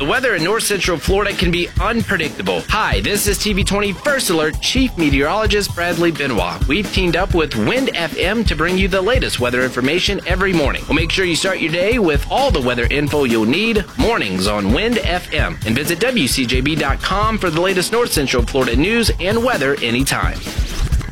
The weather in North Central Florida can be unpredictable. Hi, this is TV20 First Alert Chief Meteorologist Bradley Benoit. We've teamed up with Wind FM to bring you the latest weather information every morning. We'll make sure you start your day with all the weather info you'll need mornings on Wind FM. And visit WCJB.com for the latest North Central Florida news and weather anytime.